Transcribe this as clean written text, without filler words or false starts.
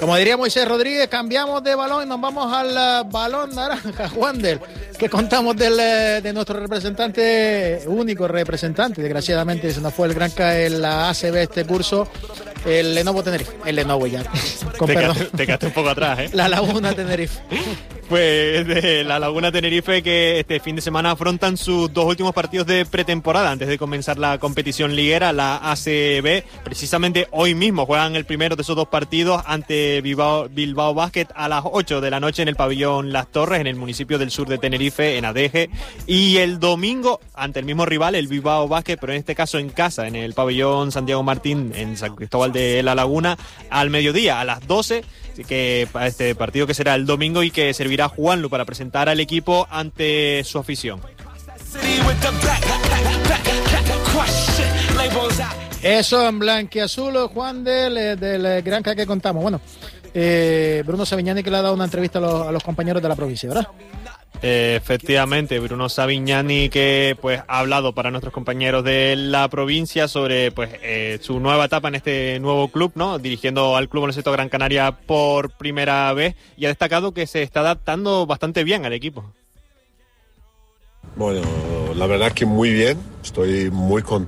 Como diría Moisés Rodríguez, cambiamos de balón y nos vamos al balón naranja. Wander, ¿qué contamos de nuestro representante, único representante? Desgraciadamente se nos fue el Granca en la ACB este curso, el Lenovo Tenerife. El Lenovo ya, con perdón. Te quedaste un poco atrás, ¿eh? La Laguna Tenerife. Pues de la Laguna Tenerife, que este fin de semana afrontan sus 2 últimos partidos de pretemporada antes de comenzar la competición liguera, la ACB. Precisamente hoy mismo juegan el primero de esos 2 partidos ante Bilbao Basket a las 8 de la noche en el pabellón Las Torres, en el municipio del sur de Tenerife, en Adeje. Y el domingo ante el mismo rival, el Bilbao Basket, pero en este caso en casa, en el pabellón Santiago Martín, en San Cristóbal de la Laguna, al mediodía, a las 12. Así que para este partido, que será el domingo y que servirá a Juanlu para presentar al equipo ante su afición. Eso en blanquiazul, Juan del Granca que contamos. Bueno, Bruno Savignani, que le ha dado una entrevista a los compañeros de la provincia, ¿verdad? Efectivamente, Bruno Savignani, que pues ha hablado para nuestros compañeros de la provincia sobre pues su nueva etapa en este nuevo club, ¿no? Dirigiendo al Club Baloncesto Gran Canaria por primera vez, y ha destacado que se está adaptando bastante bien al equipo. Bueno, la verdad que muy bien, estoy muy contento